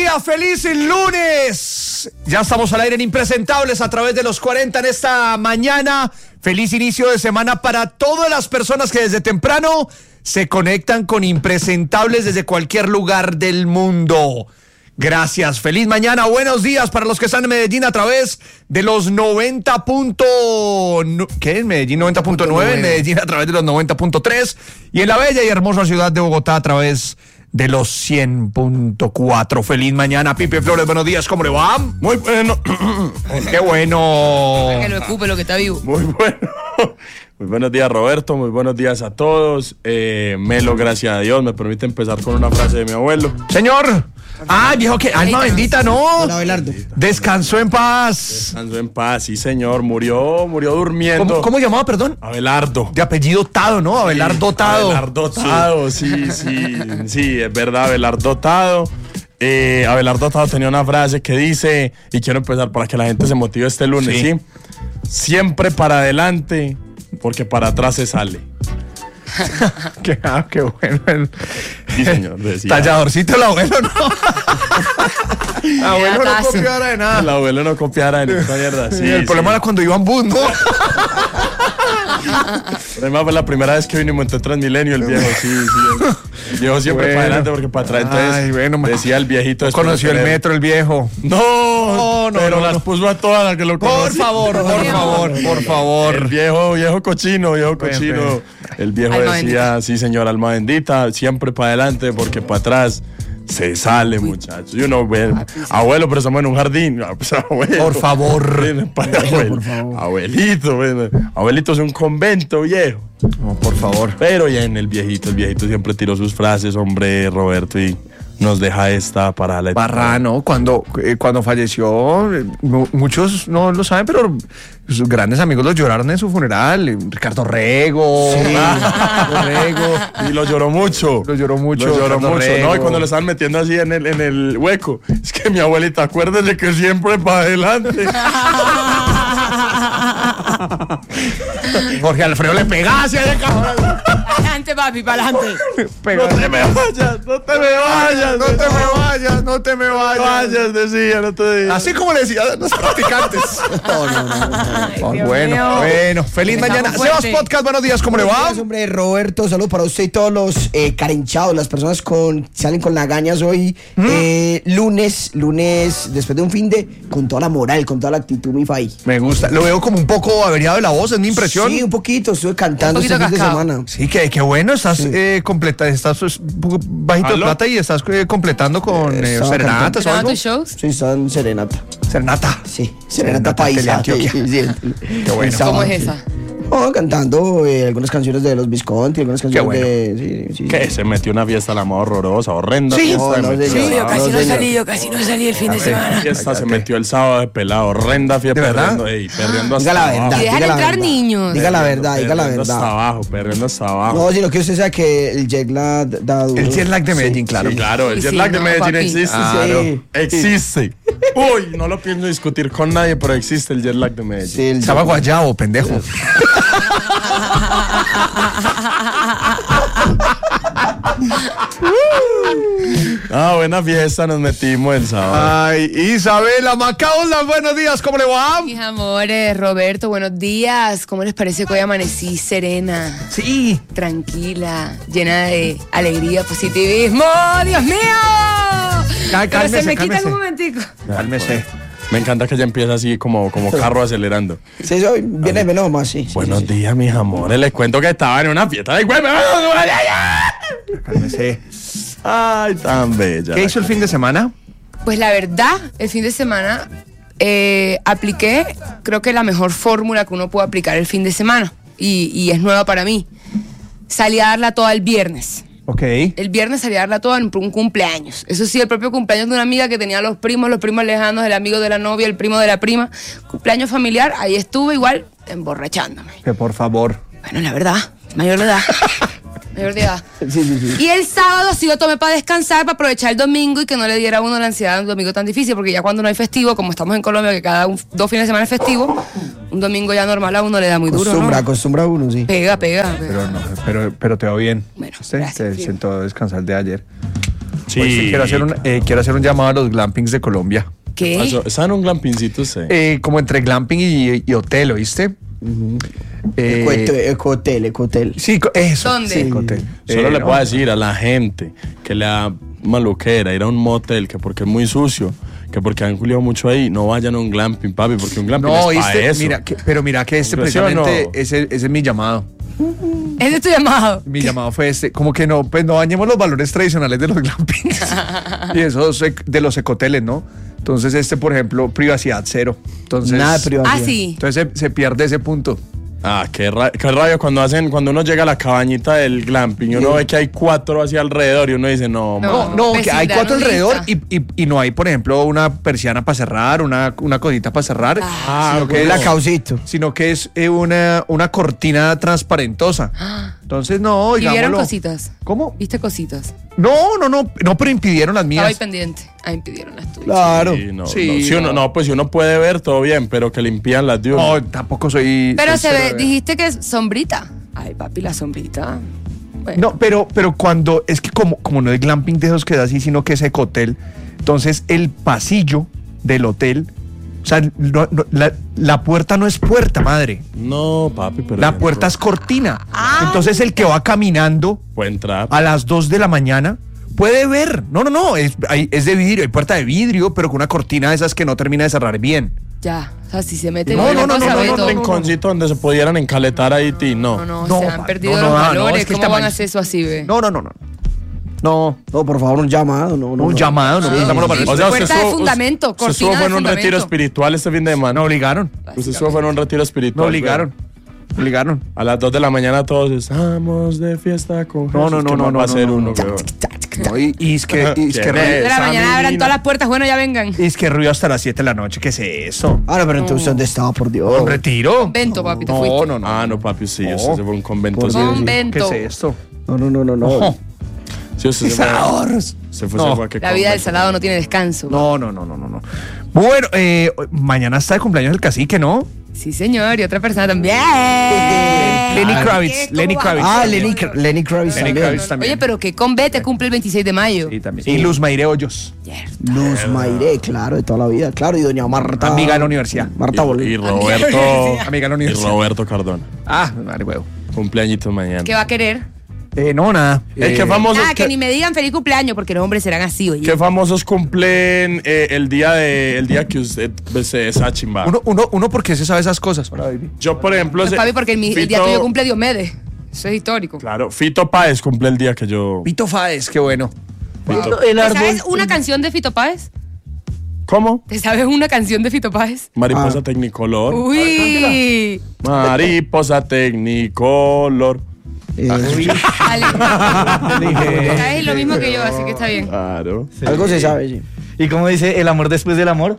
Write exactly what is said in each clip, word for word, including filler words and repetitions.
día, feliz lunes. Ya estamos al aire en Impresentables a través de los cuarenta en esta mañana. Feliz inicio de semana para todas las personas que desde temprano se conectan con Impresentables desde cualquier lugar del mundo. Gracias, feliz mañana, buenos días para los que están en Medellín a través de los noventa. ¿Qué? En Medellín noventa punto nueve, en Medellín a través de los noventa punto tres y en la bella y hermosa ciudad de Bogotá a través de los cien punto cuatro. Feliz mañana, Pipe Flores, buenos días, ¿cómo le va? Muy bueno. Qué bueno. Para que lo ocupe lo que está vivo. Muy bueno. Muy buenos días, Roberto, muy buenos días a todos. Eh, Melo, gracias a Dios, me permite empezar con una frase de mi abuelo. Señor. Ah, dijo que alma bendita, no. Abelardo. Descansó en paz. Descansó en paz, sí, señor. Murió, murió durmiendo. ¿Cómo, cómo llamaba, perdón? Abelardo. De apellido Tado, ¿no? Abelardo Tado. Abelardo Tado, sí, sí, sí, es verdad, Abelardo Tado. Eh, Abelardo Tado tenía una frase que dice, y quiero empezar para que la gente se motive este lunes, ¿sí? ¿sí? Siempre para adelante, porque para atrás se sale. qué, ah, qué bueno. Sí, señor, decía. Talladorcito el abuelo, ¿no? El abuelo no copiara de nada. El abuelo no copiara de esta mierda. Sí, el sí. problema era cuando iban bus, ¿no? Además fue la primera vez que vinimos en Transmilenio, el viejo, sí, sí. El viejo siempre bueno. para adelante porque para atrás. Entonces, ay, bueno, decía el viejito. No conoció el metro, el viejo. No, no, no pero no, las no. puso a todas las que lo conocían. Por favor, por favor, por favor. El viejo, viejo cochino, viejo cochino. Bueno, bueno. El viejo alma decía, bendita. Sí, señor, alma bendita, siempre para adelante porque para atrás se sale, muchachos. Y uno, bueno, abuelo, pero estamos en un jardín. Pues, abuelo, por favor. Ven, para, abuelo, por favor. Abuelito, ven, abuelito es un convento, viejo. No, por favor. Pero ya en el viejito, el viejito siempre tiró sus frases, hombre, Roberto, y nos deja esta para la Barrano, cuando, eh, cuando falleció, eh, muchos no lo saben, pero sus grandes amigos lo lloraron en su funeral. eh, Ricardo Rego. Sí. Ricardo Rego. Y lo lloró mucho. Lo lloró mucho. Lo lloró Ricardo mucho. Rego. No, y cuando lo estaban metiendo así en el, en el hueco, es que mi abuelita, acuérdese que siempre para adelante. Jorge Alfredo le pegase allá, cabrón. Adelante, papi, para adelante. No te me vayas, no te me vayas, no te me vayas, no te me vayas. Vayas, decía, no te digas. Así como le decía a los practicantes. No, no, no. no, no. Ay, bueno, mío. bueno. Feliz Empezamos mañana. Sebas Podcast, buenos días, ¿cómo buenos le va? Días, hombre, Roberto, saludos para usted y todos los eh, carenchados, las personas con salen con lagañas hoy. ¿Mm? Eh, lunes, lunes, después de un fin de, con toda la moral, con toda la actitud, mi fai. Me gusta. Lo veo como un poco averiado de la voz, es mi impresión. Sí, un poquito, estuve cantando este fin de semana. Sí, que, que bueno, estás sí. eh, completa, estás un poco bajito ¿Aló? de plata y estás eh, completando con eh, serenatas o algo. Shows? Sí, están serenata. Serenata. Sí, serenata, serenata paisa. Sí, sí, qué bueno. ¿Cómo es esa? Oh, cantando eh, algunas canciones de los Visconti, algunas canciones bueno. de... Sí, sí. ¿Qué? Se metió una fiesta la más horrorosa, horrenda. Sí, fiesta, no, no, sí, no, yo casi no, no no salí, yo casi no salí el fin de semana. Fiesta se metió el sábado de pelado, horrenda fiesta. ¿De verdad? Perdiendo, ey, perdiendo hasta Diga la abajo. verdad. Y dejan diga entrar la niños. Diga la verdad, diga la Perdiendo verdad. hasta abajo, perdiendo hasta abajo. No, sino que usted sabe que el jet lag da duro. El jet lag de Medellín, sí, claro. Sí, claro, el Sí, jet lag sí, de no, Medellín papi. existe. Claro. Sí. Existe. Uy, no lo pienso discutir con nadie, pero existe el jet lag de Medellín. Sí, el Estaba guayabo, pendejo. Ah, buena fiesta nos metimos el sábado. Ay, Isabela Macaula, buenos días, ¿cómo le va? Mis amores, Roberto, buenos días. ¿Cómo les parece que hoy amanecí serena? Sí. Tranquila, llena de alegría, positivismo. ¡Dios mío! Cá, Pero cálmese, se me cálmese. quitan un momentico. Cálmese. Me encanta que ella empieza así como, como carro acelerando. Sí, eso viene de menos más, sí. Buenos sí, sí. días, mis amores. Les cuento que estaba en una fiesta de huevo. Cálmese. Ay, tan bella. ¿Qué hizo el fin de semana? Pues la verdad, el fin de semana eh, apliqué, creo que la mejor fórmula que uno puede aplicar el fin de semana. Y, y es nueva para mí. Salí a darla toda el viernes. Ok. El viernes salí a darla toda en un cumpleaños. Eso sí, el propio cumpleaños de una amiga que tenía los primos, los primos lejanos, el amigo de la novia, el primo de la prima. Cumpleaños familiar, ahí estuve igual emborrachándome. Que por favor. Bueno, la verdad, mayor de edad. Mayor de edad. Sí, sí, sí. Y el sábado sí lo tomé para descansar, para aprovechar el domingo y que no le diera a uno la ansiedad de un domingo tan difícil, porque ya cuando no hay festivo, como estamos en Colombia, que cada un, dos fines de semana es festivo, un domingo ya normal a uno le da muy duro, Acostumbra, ¿no? acostumbra uno, sí. Pega, pega. pega. Pero no, pero, pero te va bien. Bueno, ¿Usted gracias, se sí. sentó a descansar de ayer? Sí. Pues, quiero, hacer un, eh, quiero hacer un llamado a los glampings de Colombia. ¿Qué? Pasó- ¿Está en un glampingcito usted? Eh, como entre glamping y, y hotel, ¿oíste? Eh, Ecohotel, ecohotel, ecohotel. sí, co- eso. ¿Dónde? Sí, ecohotel. Solo Eh, le no. puedo decir a la gente que le da maluquera ir a un motel, que porque es muy sucio, que porque han culiado mucho ahí, no vayan a un glamping, papi, porque un glamping No, es para ¿oíste? eso. Mira, que- pero mira que este ¿Sí o no? precisamente, ese, ese es mi llamado. Ese es tu llamado. Mi llamado fue este, como que no, pues no dañemos los valores tradicionales de los glampings y esos ec- de los ecoteles, ¿no? Entonces este, por ejemplo, privacidad cero. Entonces, Nada de privacidad. Ah, sí. Entonces se, se pierde ese punto. Ah, qué, ra qué rabia cuando hacen, cuando uno llega a la cabañita del glamping y uno ve que hay cuatro hacia alrededor y uno dice, no, No. man. No, que hay vecindad cuatro alrededor nudista. y, y, y no hay, por ejemplo, una persiana para cerrar, una, una cosita para cerrar, Ah, sino, que bueno. es, La causito. sino que es eh, una, una cortina transparentosa. Entonces, no, ¿Y vieron digámoslo. cositas? ¿Cómo? ¿Viste cositas? No, no, no, no, pero impidieron las Estaba ahí mías. pendiente. Ah, impidieron las tuyas. Claro. Sí, no, Sí, no. Si uno, no. no, pues si uno puede ver, todo bien, pero que le impidan las de uno. No, tampoco soy. Pero soy se cero ve, de- dijiste que es sombrita. Ay, papi, la sombrita. Bueno. No, pero, pero cuando es que como, como no es glamping de esos que da así, sino que es ecotel, entonces el pasillo del hotel, o sea, no- no, la, la puerta no es puerta, madre. No, papi, pero... La puerta es cortina. Ah. Entonces el que va caminando Puede entrar. a las dos de la mañana puede ver. No, no, no, es, hay- es de vidrio, hay puerta de vidrio, pero con una cortina de esas que no termina de cerrar bien. Ya. O sea, si se mete No, en no, una no, cosa, no, ve no, un todo. rinconcito donde se pudieran encaletar ahí, ti, no. No, no, No, se pa- han perdido no, los no, no, valores. es que el ¿Cómo van a tamaño- hacer eso así, ve? No, no, no, no. No, No, por favor, un llamado. No, no, no, un no. llamado, no, Sí, estamos sí, los sí. valores. Puerta de fundamento, usted cortina estuvo de fue en un fundamento. retiro espiritual este fin de semana. No obligaron, Usted estuvo fue en un retiro espiritual. no obligaron, obligaron. A las dos de la mañana todos estamos de fiesta con No, Jesús. no, no, ¿Qué no, más no, va a no, hacer no, uno, no. weón? No, y, y es que, y es que, Qué río- De la Esa mañana abran mina. todas las puertas. Bueno, ya vengan. y es que río hasta las siete de la noche. ¿Qué es eso? Ahora, pero entonces, ¿dónde estaba, por Dios? ¿Un retiro? Convento, papi, te No, fuiste. no, no. Ah, no, papi, sí, No. usted se fue a un convento. Por sí. Dios. ¿Qué Convento. es esto? No, no, no, no, no. Ojo. Sí, usted se fue. Ahorros. Se fue, No. se fue a qué La vida del convento. salado no tiene descanso. No, no, no, no, no, no. Bueno, eh, mañana está de cumpleaños el cacique, ¿no? Sí, señor. Y otra persona también. Lenny ¿Qué? Kravitz, ¿Cómo Lenny va? Kravitz. Ah, Lenny, Kra- Lenny Kravitz Lenny también. Kravitz también. Oye, pero que con Vete cumple el veintiséis de mayo. Sí, también. Y Luz Maire Hoyos, Luz Maire, claro, de toda la vida. Claro, y doña Marta. amiga de la universidad. Marta Y, y Bolívar. Roberto. Amiga de la y universidad. Roberto Cardona. Ah, madre huevo. Cumpleañitos mañana. ¿Qué va a querer? Eh, no, nada. Eh, Eh, ¿qué famosos, Nada, que qué- ni me digan feliz cumpleaños porque los hombres serán así, oye. qué famosos cumplen eh, el día de el día que usted pues, se esa chimba? Uno, uno, uno, ¿por qué se sabe esas cosas? Hola, baby. Yo, por ejemplo, Pues, sé- papi, porque el, mi- el día Fito- tuyo cumple Diomedes. Eso es histórico. Claro, Fito Páez cumple el día que yo. Pito Faes, qué bueno. Fito- El ¿Te árbol. sabes una canción de Fito Páez? ¿Cómo? ¿Te sabes una canción de Fito Páez? Mariposa Ah. Tecnicolor. Uy. Mariposa Tecnicolor. Eh, Vale. Sabes lo mismo que yo, así que está bien. Claro. Algo se sabe, sí. ¿Y cómo dice el amor después del amor?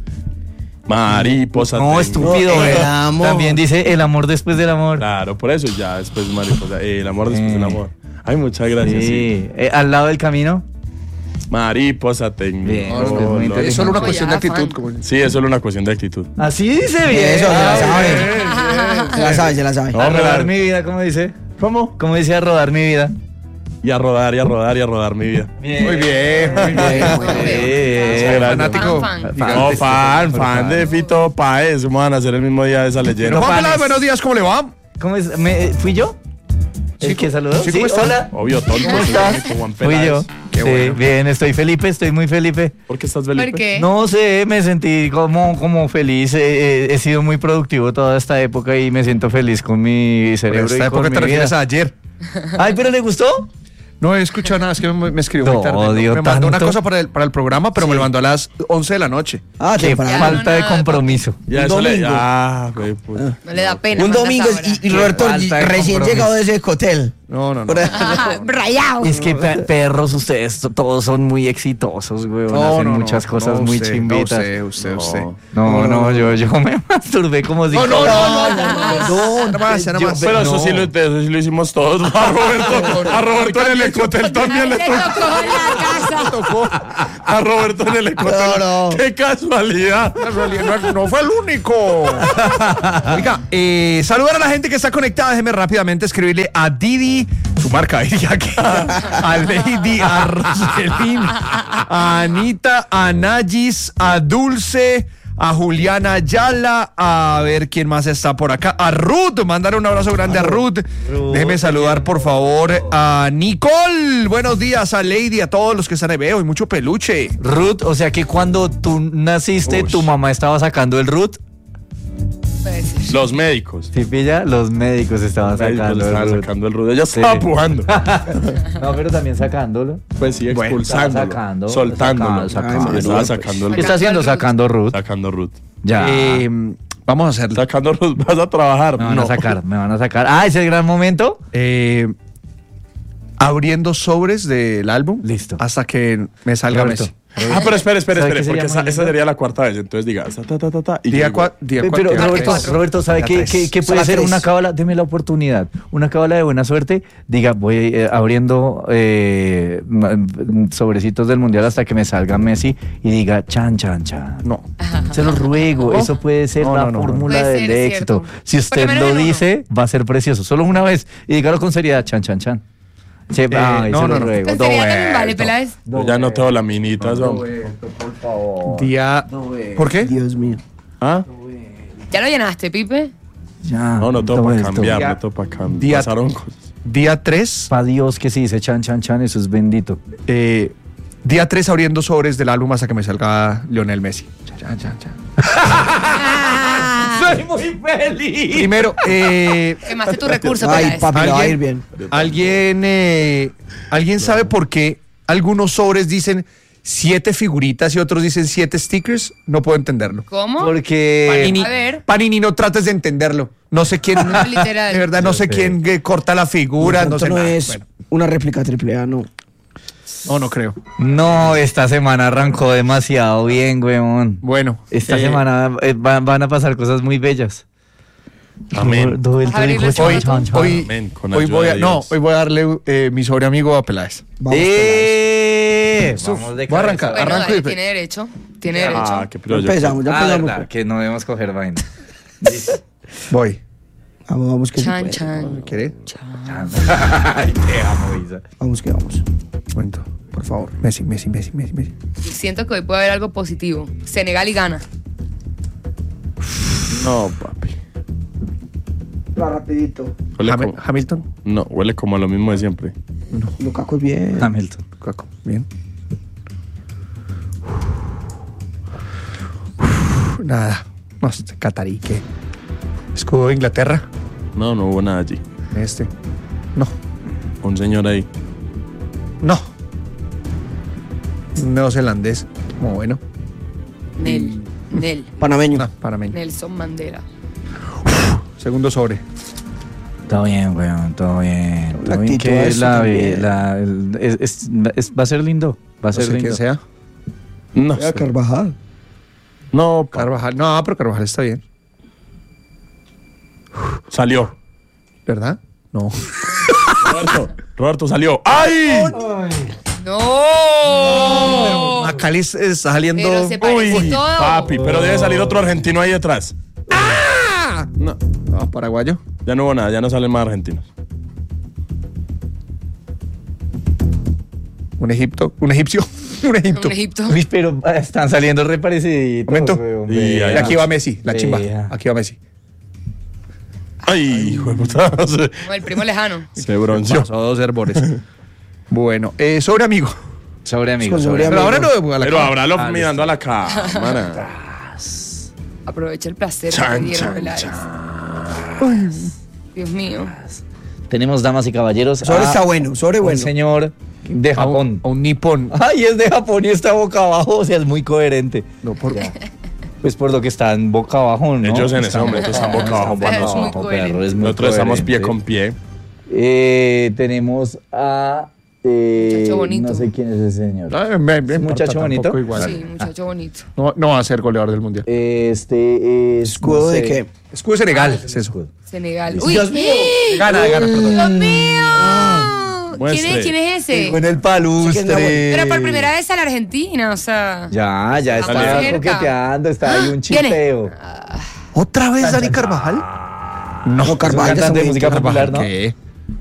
Mariposa No, Tecnicolor. estúpido, el eh. amor. También dice el amor después del amor. Claro, por eso ya después mariposa. eh, el amor después Sí. del amor. Ay, muchas gracias. Sí. Sí, eh, al lado del camino. Mariposa Bien, Tecnicolor. es muy inteligente. Es solo una Oye, cuestión de afán. actitud. Como... Sí, es solo una cuestión de actitud. Así dice bien. Eso, se la Ah, sabe. bien. Se la sabe, se la sabe. No, A rodar real. mi vida, ¿cómo dice? ¿Cómo? ¿Cómo dice a rodar mi vida? Y a rodar, y a rodar, y a rodar mi vida. Bien. Muy bien, muy bien. Bien. Fanático. Fan, fan. Diga- No, fan, fan de Fito Páez. ¿Cómo van a hacer el mismo día de esa leyenda? Juan Panes. Peláez, buenos días, ¿cómo le va? ¿Cómo es? ¿Me- ¿Fui yo? ¿El que saludó? sí, ¿cómo está? hola. Obvio, tonto. ¿Cómo soy estás? el único Juan Fui Peláez. yo. Qué Sí, bueno. bien, estoy Felipe, estoy muy Felipe. ¿Por qué estás feliz? ¿Por qué? No sé, me sentí como, como feliz. eh, eh, he sido muy productivo toda esta época y me siento feliz con mi Por cerebro esta y época con te mi refieres vida. a ayer. Ay, ¿pero le gustó? No he escuchado nada, es que me, me escribió No, muy tarde. ¿no? odio Me mandó una tanto. cosa para el, para el programa, pero me lo mandó a las once de la noche. Ah, Qué temprano. falta no, de nada, compromiso. Ya Un eso le. domingo. Ah, güey, puta. No le da pena. Un mandas domingo ahora. y, y Qué Roberto falta de recién compromiso. llegado de ese hotel. No, no, no. Por- Ajá, Rayado. Es que pe- perros, ustedes to- todos son muy exitosos, güey. No, hacen no, no, muchas cosas no, muy usted, chimbitas. No, usted, usted, usted. No, no, yo, yo me masturbé como si. No, no, no, no, No, Nada más, nada yo- más. Pero eso no. sí, lo, eso sí lo hicimos todos. A Roberto, a Roberto en el ecotel también le Le tocó. tocó la casa. A Roberto en el ecotel. No, no. ¡Qué casualidad! En realidad no, no fue el único. Oiga, eh, saludar a la gente que está conectada. Déjeme rápidamente escribirle a Didi. Su su marca, diría que a Lady, a Roselín, a Anita, a Nayis, a Dulce, a Juliana Ayala, a ver quién más está por acá, a Ruth, mandar un abrazo grande a Ruth. Ruth. Déjeme saludar por favor a Nicole, buenos días, a Lady, a todos los que están ahí, veo, y mucho peluche. Ruth, o sea que cuando tú naciste, Ush. tu mamá estaba sacando el Ruth. Puede ser. Los médicos. ¿Sí pilla? Los médicos estaban Los médicos sacando estaban el Ruth. sacando el rudo. Ella Sí. estaba pujando. No, pero también sacándolo. Pues sí, Bueno, expulsándolo. estaba sacando, soltándolo. sacando, Ay, sacando. estaba sacando el ¿Qué está haciendo? Sacando Ruth. Sacando Ruth. Ya. Eh, vamos a hacerlo. Sacando Ruth. ¿Vas a trabajar? me van no. a sacar, me van a sacar. Ah, ese es el gran momento. Eh, abriendo sobres del álbum. Listo. Hasta que me salga Roberto. Messi. Ah, pero espere, espere, ¿Sabe espere. qué sería Porque esa, muy esa lindo? sería la cuarta vez. Entonces diga, ta, ta, ta, ta, ta, y Día yo cua- día Pe- cua- Pero día Roberto, tres. Roberto, ¿sabe Día qué, tres. qué- qué Son puede las ser tres. una cábala? Deme la oportunidad. Una cábala de buena suerte. Diga, voy eh, abriendo eh, ma- sobrecitos del mundial hasta que me salga Messi y diga chan, chan, chan. No. Se lo ruego, ¿No? eso puede ser No, la no, no, no. fórmula Puede del ser, es éxito. cierto. Si Por usted lo menos lo en uno. dice, va a ser precioso. Solo una vez. Y dígalo con seriedad, chan, chan, chan. Sí, ay, no, se lo no, no. ruego. Con seriedad también Roberto. vale, Peláez. Yo ya no tengo la minita, hombre. por favor. Día. Roberto. ¿Por qué? Dios mío. ¿Ah? ¿Ya lo llenaste, Pipe? Ya. No, no tengo para Roberto. cambiar, Día- no tengo para cambiar. día- Pasaron cosas. Día tres. Pa' Dios que si dice chan, chan, chan, eso es bendito. Eh, día tres abriendo sobres del álbum hasta que me salga Lionel Messi. Chan, chan, chan. ¡Soy muy feliz! Primero, eh, Quemaste tu recurso, Ay, Peláez. papi, le va a ir ¿Alguien? bien. ¿alguien, eh, ¿alguien sabe por qué algunos sobres dicen siete figuritas y otros dicen siete stickers? No puedo entenderlo. ¿Cómo? Porque. Panini, A ver. Panini, no trates de entenderlo. No sé quién. No, literal. De verdad, no sé Sí. quién eh, corta la figura. De No pronto sé no nada. es Bueno, una réplica triple A, no. no, no creo. No, esta semana arrancó demasiado bien, weón. Bueno. Esta eh, semana eh, van, van a pasar cosas muy bellas. Amén. Roberto A ver, dijo ¿y los chan, fotos? chan, chan. Hoy, Amén, con hoy ayuda voy a, de no, Dios. hoy voy a darle eh, mi sobreamigo a Peláez. Vamos, ¡Eh! Uf, Vamos de voy a cabeza. arrancar. Bueno, Arranco dale, y- tiene derecho. Tiene Ah, derecho. qué Ya pillo yo. empezamos, ya Ah, empezamos. verdad, que no debemos coger vaina. Voy. Vamos, vamos que se Chan, puede. chan. ¿Quiere? Ay, te amo, Isa. Vamos que vamos. Un momento, por favor. Messi, Messi, Messi, Messi, Messi. Siento que hoy puede haber algo positivo. Senegal y Ghana. No, papi. Va rapidito. Huele Ham- como, Hamilton. no, huele como a lo mismo de siempre. Lukaku es bien. Hamilton. Lukaku, bien. Nada. No, este catarí, ¿qué? Escudo de Inglaterra. No, no hubo nada allí. Este. No. Un señor ahí. No. Neozelandés. Como bueno. Nel. Nel. Panameño. No, para mí. Nelson Mandela. Segundo sobre. Todo bien, weón, todo bien. La Todo bien actitud que de eso la, también. la- el- es- es- es- va a ser lindo. Va a No ser sé lindo. quién sea. No, Era sé. Carvajal. no, pa- Carvajal. No, pero Carvajal está bien. salió. ¿Verdad? No. Roberto, Roberto salió. ¡Ay! ¡No! Macali está saliendo. Pero se parece Uy, todo. papi, pero debe salir otro argentino ahí detrás. No, No, paraguayo. ya no hubo nada, ya no salen más argentinos. Un egipto. Un egipcio. Un egipto. Un Egipto. Uy, pero ah, están saliendo re pareciditos. Momento. weón, Y Y vea. aquí va Messi, la chimba. Vea. Aquí va Messi. Ay, hijo de puta. Se, Como el primo lejano. se bronceó. Pasó dos herbores. Bueno, eh, sobre amigo. Sobre amigo. Con sobre sobre Pero amigo. ahora no. a la Pero cama. ábralo Ah, mirando a la cámara. Aprovecha el placer que Chan, te dieron, chan, Peláez. chan. Dios mío. Tenemos damas y caballeros. Sobre a está bueno, sobre un bueno. señor de A un, Japón. a un nipón. Ay, es de Japón y está boca abajo, o sea, es muy coherente. No, por. Pues por lo que están boca abajo, ¿no? Ellos en ese momento están boca abajo. Pero es muy abajo, coherente. perro, es muy Nosotros estamos pie coherente. con pie. Eh, tenemos a... eh, Muchacho bonito. No sé quién es ese señor. Ay, me- me ¿Es muchacho importa bonito? tampoco igual. Sí, muchacho bonito. No, no va a ser goleador del mundial. Este es... ¿Escudo no de sé. qué? Escudo de Senegal. Ah, es eso. escudo. Senegal. Listo. ¡Uy! Dios mío. Gana, gana, perdón. ¡Dios mío! ¿Quién Muestre. es, ¿Quién es ese? Con el palustre. Pero por primera vez a la Argentina, o sea. Ya, ya Está está cerca. coqueteando, está ahí un Viene. chipeo. ¿Otra vez Dani Carvajal? No, Carvajal Es un ya está cantante de muy música bien. popular, ¿no? ¿Qué?